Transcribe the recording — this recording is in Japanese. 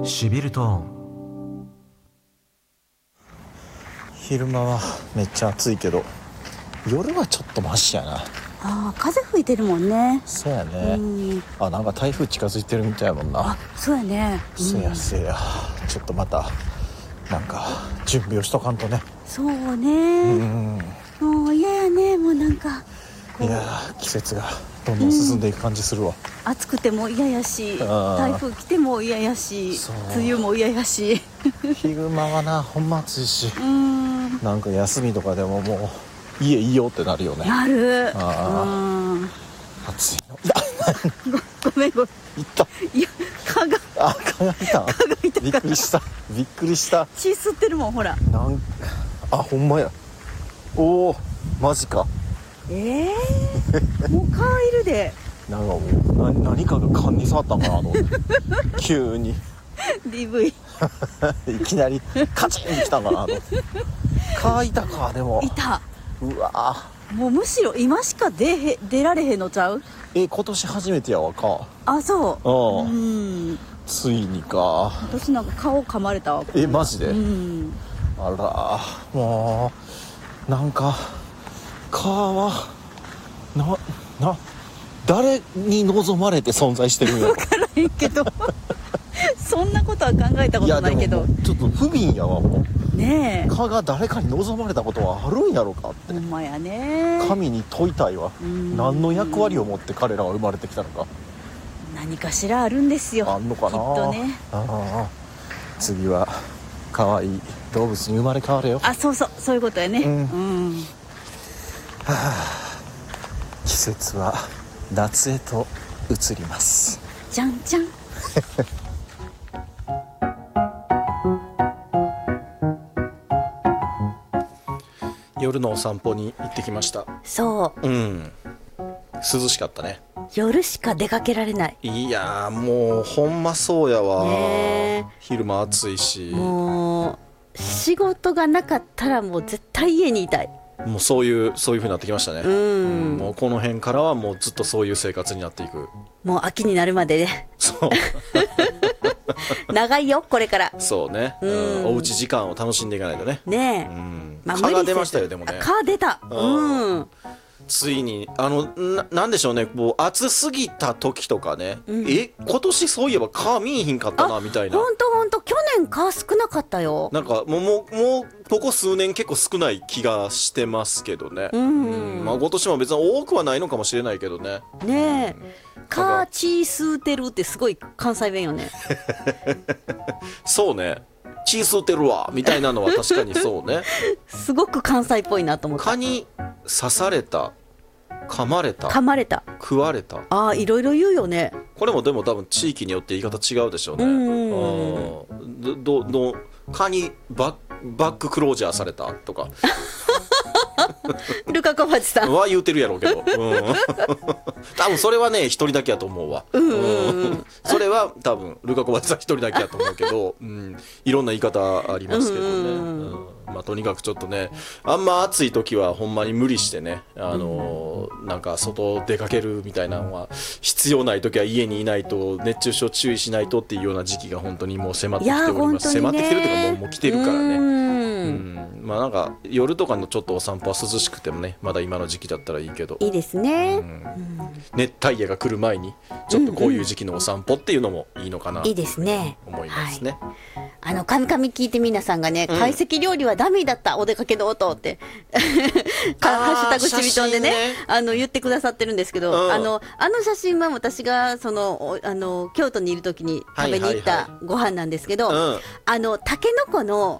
しびると昼間はめっちゃ暑いけど夜はちょっとマシやな。 風吹いてるもんね。 そうやね。なんか台風近づいてるみたいやもんな。 そうやね。 せやせや、ちょっとまたなんか準備をしとかんとね。 そうね。もう嫌やね。もうなんかいや季節がどんどん進んでいく感じするわ。 暑くても嫌やし、台風来ても嫌やし、梅雨も嫌やし昼間はなほんま暑いし、なんか休みとかでももう家いいよってなるよね。 なる。 暑いの。 ごめん。いったいや蚊がいた。びっくりした。 血吸ってるもんほら。 ほんまや。おおマジか。 もう蚊いるで。 なんかもう何かが勘に触ったんかなと思って急に DV いきなりカチンに来たんかなと思って蚊いたか。でもいた。 うわもうむしろ今しか出られへんのちゃう。 今年初めてやわ蚊。 そうついにか。 私なんか顔噛まれたわ。 マジで。あらもうなんか蚊は誰に望まれて存在してるんやろ。 分からへんけどそんなことは考えたことないけど。 いやでもちょっと不憫やわもうねえ。 蚊が誰かに望まれたことはあるんやろかって。 ほんまやね。 神に問いたいわ。何の役割を持って彼らは生まれてきたのか。 何かしらあるんですよ。 あんのかな。 きっとね。 次は可愛い動物に生まれ変われよ。 そういうことやね。 季節は夏へと移ります。 じゃんじゃん夜のお散歩に行ってきました。涼しかったね。 夜しか出かけられない。 いやもうほんまそうやわ。昼間暑いし、 もう仕事がなかったらもう絶対家にいたい。 もうそういう風になってきましたね。もうこの辺からはもうずっとそういう生活になっていく。 もう秋になるまでね。 そう長いよこれから。 そうね。おうち時間を楽しんでいかないとね。 ねえ。蚊が出ましたよ。でもね。 蚊出た。 ついになんでしょうね。もう暑すぎた時とかね。今年そういえば蚊見えひんかったなみたいな。 ほんと去年蚊少なかったよ。 なんかもうここ数年結構少ない気がしてますけどね。今年も別に多くはないのかもしれないけどね。 ねえ。蚊血吸うてるってすごい関西弁よね。 そうね。血吸うてるわみたいなのは確かにそうね。 すごく関西っぽいなと思った。 蚊に刺された、噛まれた、食われた。 いろいろ言うよね。 これもでも多分地域によって言い方違うでしょうね。蚊にバッククロージャーされたとかルカ小町さんは言うてるやろうけど、多分それはね一人だけやと思うわ。それは多分ルカ小町さん一人だけやと思うけど、いろんな言い方ありますけどね。とにかくちょっとね、あんま暑い時はほんまに無理してね、なんか外出かけるみたいなのは必要ない時は家にいないと、熱中症注意しないとっていうような時期が本当にもう迫ってきております。迫ってきてるというかもう来てるからね。なんか夜とかのちょっとお散歩は涼しくてもね、まだ今の時期だったらいいけど、 いいですね。 熱帯夜が来る前にちょっとこういう時期のお散歩っていうのもいいのかなと思いますね。 カミカミ聞いて皆さんがね、懐石料理はダメだったお出かけの音ってハッシュタグちびとんでね言ってくださってるんですけど、あの写真は私が京都にいる時に食べに行ったご飯なんですけど、たけのこの